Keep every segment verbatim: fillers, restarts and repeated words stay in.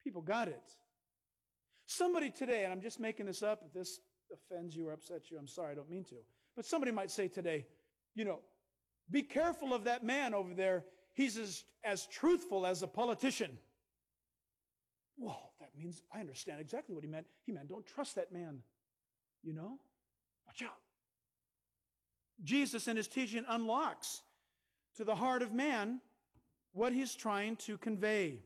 People got it. Somebody today, and I'm just making this up, if this offends you or upsets you, I'm sorry, I don't mean to. But somebody might say today, you know, be careful of that man over there. He's as, as truthful as a politician. Well, that means I understand exactly what he meant. He meant don't trust that man. You know? Watch out. Jesus in his teaching unlocks to the heart of man what he's trying to convey.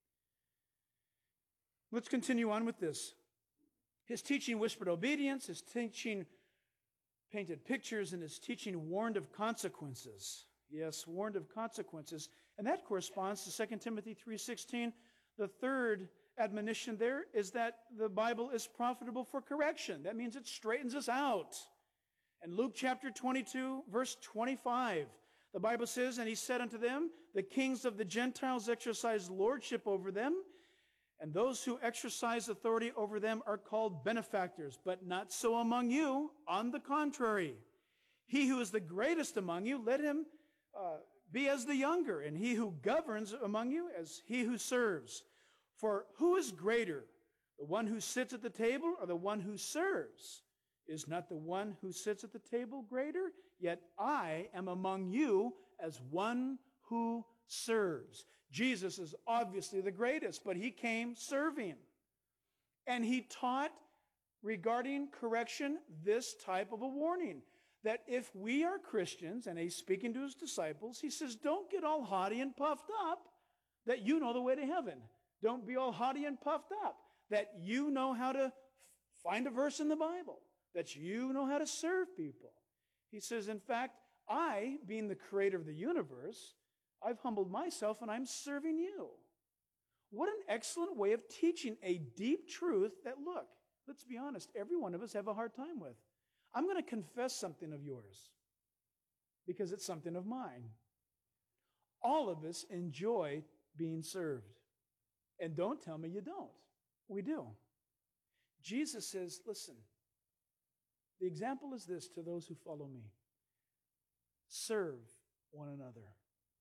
Let's continue on with this. His teaching whispered obedience, his teaching painted pictures, and his teaching warned of consequences. Yes, warned of consequences. And that corresponds to Second Timothy three sixteen. The third admonition there is that the Bible is profitable for correction. That means it straightens us out. And Luke chapter twenty-two, verse twenty-five, the Bible says, and he said unto them, the kings of the Gentiles exercise lordship over them, and those who exercise authority over them are called benefactors, but not so among you. On the contrary, he who is the greatest among you, let him uh, be as the younger, and he who governs among you as he who serves. For who is greater, the one who sits at the table or the one who serves? Is not the one who sits at the table greater? Yet I am among you as one who serves. Jesus is obviously the greatest, but he came serving. And he taught regarding correction this type of a warning, that if we are Christians, and he's speaking to his disciples, he says, don't get all haughty and puffed up that you know the way to heaven. Don't be all haughty and puffed up that you know how to find a verse in the Bible, that you know how to serve people. He says, in fact, I, being the creator of the universe, I've humbled myself and I'm serving you. What an excellent way of teaching a deep truth that, look, let's be honest, every one of us have a hard time with. I'm going to confess something of yours because it's something of mine. All of us enjoy being served. And don't tell me you don't. We do. Jesus says, listen, the example is this to those who follow me. Serve one another.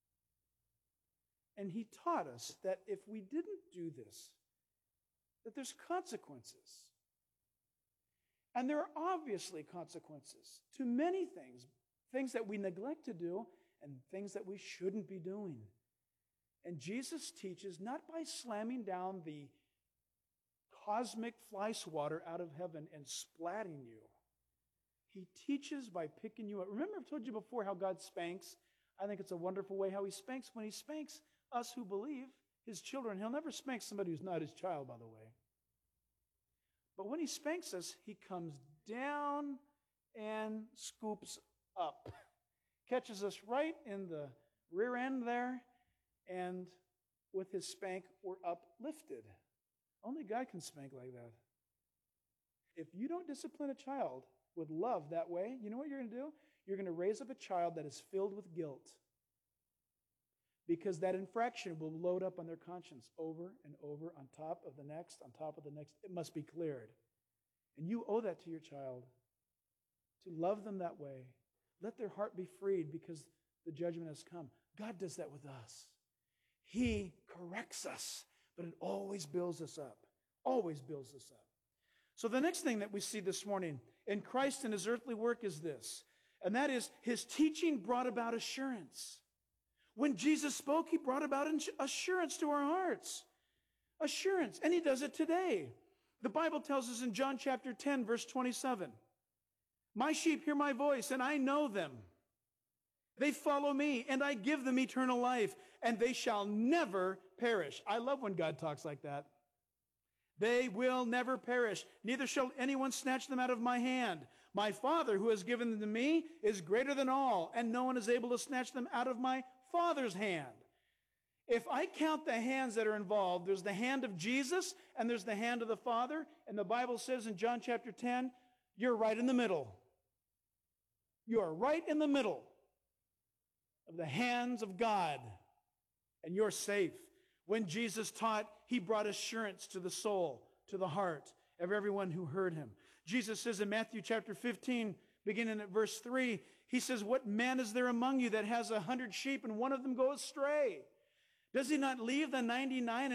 And he taught us that if we didn't do this, that there's consequences. And there are obviously consequences to many things, things that we neglect to do and things that we shouldn't be doing. And Jesus teaches not by slamming down the cosmic fly swatter out of heaven and splatting you. He teaches by picking you up. Remember, I've told you before how God spanks. I think it's a wonderful way how he spanks. When he spanks us who believe, his children, he'll never spank somebody who's not his child, by the way. But when he spanks us, he comes down and scoops up. Catches us right in the rear end there, and with his spank, we're uplifted. Only God can spank like that. If you don't discipline a child with love that way, you know what you're going to do? You're going to raise up a child that is filled with guilt. Because that infraction will load up on their conscience over and over, on top of the next, on top of the next. It must be cleared. And you owe that to your child, to love them that way. Let their heart be freed because the judgment has come. God does that with us. He corrects us, but it always builds us up. Always builds us up. So the next thing that we see this morning in Christ and his earthly work is this, and that is his teaching brought about assurance. When Jesus spoke, he brought about assurance to our hearts. Assurance. And he does it today. The Bible tells us in John chapter ten, verse twenty-seven, my sheep hear my voice, and I know them. They follow me, and I give them eternal life, and they shall never perish. I love when God talks like that. They will never perish, neither shall anyone snatch them out of my hand. My Father, who has given them to me, is greater than all, and no one is able to snatch them out of my Father's hand. If I count the hands that are involved, there's the hand of Jesus, and there's the hand of the Father, and the Bible says in John chapter ten, you're right in the middle. You are right in the middle of the hands of God, and you're safe. When Jesus taught, he brought assurance to the soul, to the heart of everyone who heard him. Jesus says in Matthew chapter fifteen, beginning at verse three, he says, what man is there among you that has a hundred sheep and one of them goes astray? Does he not leave the ninety-nine